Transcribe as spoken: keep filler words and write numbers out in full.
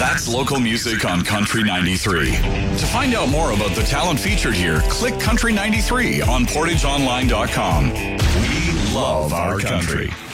That's local music on Country ninety-three. To find out more about the talent featured here, click Country ninety-three on portage online dot com. We love our country.